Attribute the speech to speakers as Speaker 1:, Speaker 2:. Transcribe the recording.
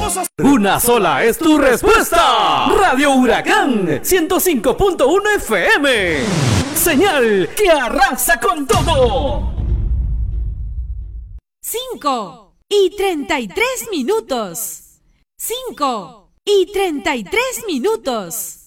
Speaker 1: Una sola es tu respuesta. Radio Huracán 105.1 FM. Señal que arrasa con todo.
Speaker 2: 5:33. 5:33.